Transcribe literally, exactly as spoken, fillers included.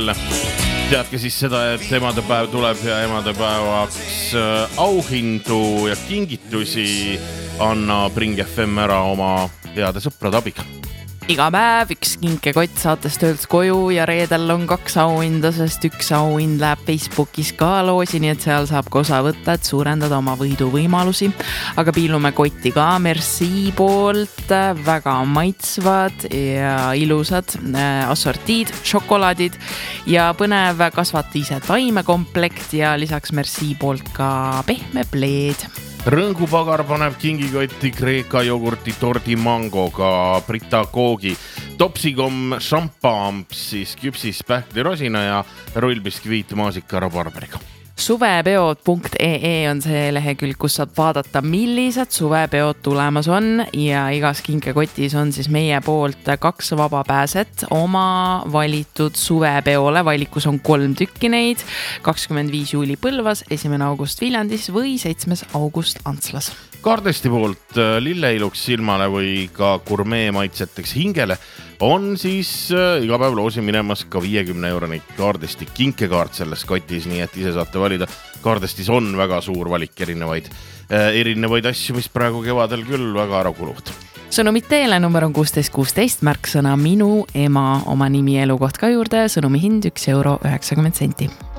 Teadke siis seda, et emadepäev tuleb ja emadepäevaks auhindu ja kingitusi annab Ring F M ära oma heade sõprade abiga. Iga päev üks kinkekott saates töölt koju ja reedel on kaks auhinda, sest üks auhind läheb Facebookis ka loosi, nii et seal saab ka osa võtta, et suurendada oma võiduvõimalusi. Aga piilume kotti ka Merci poolt, väga maitsvad ja ilusad assortiid, šokolaadid ja põnev kasvata ise taimekomplekt ja lisaks Merci poolt ka pehme pleed. Rõngupagar paneb kingikotti Kreeka jogurti tordi mangoga, Brita koogi, topsikom šampamps, siis küpsis pähklirosina ja rullbiskviit maasika rabarberiga. Suvepeod punkt ee ee on see lehekülg, kus saab vaadata, millised suvepeod tulemas on ja igas kinkekotis on siis meie poolt kaks vabapääset oma valitud suvepeole. Valikus on kolm tükki neid, kakskümmend viis juuli Põlvas, esimene august Viljandis või seitsmes august Antslas. Kaardesti poolt lilleiluks silmale või ka gurmee maitseteks hingele on siis iga päev loosi minemas ka viiekümne euroni kaardesti kinkekaart selles kotis, nii et ise saate valida. Kaardestis on väga suur valik erinevaid, erinevaid asju, mis praegu kevadel küll väga ära kuluvad. Sõnumid teele number on kuusteist kuusteist, märksõna minu ema, oma nimi elukoht ka juurde, sõnumi hind üks euro üheksakümmend senti.